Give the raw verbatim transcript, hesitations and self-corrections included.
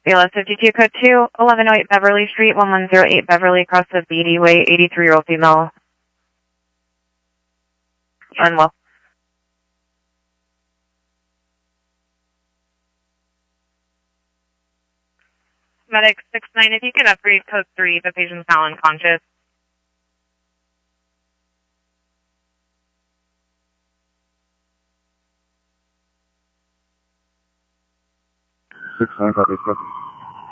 B L S fifty-two, code two, eleven oh eight Beverly Street, one one zero eight Beverly, across the Beatty Way, eighty-three-year-old female. Unwell. Medic six nine, if you can upgrade code three, the patient's now unconscious. six nine, copy, copy.